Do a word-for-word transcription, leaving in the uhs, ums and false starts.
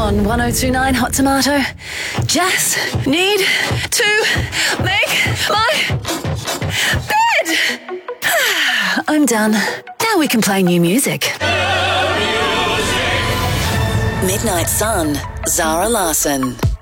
on one oh two point nine Hot Tomato. Just need to make my bed. I'm done. Now we can play new music. Midnight Sun, Zara Larsson.